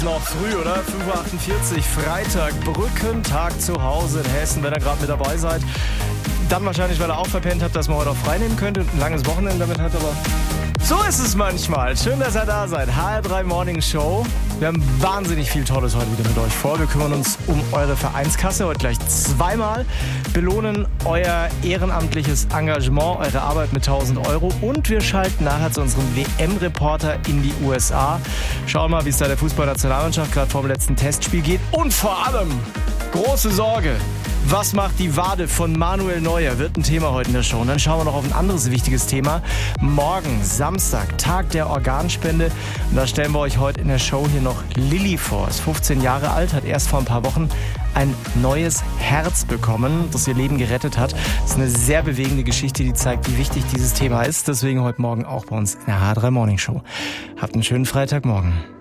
Noch früh, oder? 5.48 Uhr, Freitag, Brückentag zu Hause in Hessen, wenn ihr gerade mit dabei seid. Dann wahrscheinlich, weil ihr auch verpennt habt, dass man heute auch frei nehmen könnte und ein langes Wochenende damit hat, aber so ist es manchmal. Schön, dass ihr da seid. HR3 Morning Show. Wir haben wahnsinnig viel Tolles heute wieder mit euch vor. Wir kümmern uns um eure Vereinskasse heute gleich zweimal, belohnen euer ehrenamtliches Engagement, eure Arbeit mit 1.000 € und wir schalten nachher zu unserem WM-Reporter in die USA. Schauen mal, wie es da der Fußballnationalmannschaft gerade vor dem letzten Testspiel geht und vor allem große Sorge. Was macht die Wade von Manuel Neuer? Wird ein Thema heute in der Show. Und dann schauen wir noch auf ein anderes wichtiges Thema. Morgen, Samstag, Tag der Organspende. Und da stellen wir euch heute in der Show hier noch Lilly vor. Ist 15 Jahre alt, hat erst vor ein paar Wochen ein neues Herz bekommen, das ihr Leben gerettet hat. Das ist eine sehr bewegende Geschichte, die zeigt, wie wichtig dieses Thema ist. Deswegen heute Morgen auch bei uns in der HR3 Morning Show. Habt einen schönen Freitagmorgen.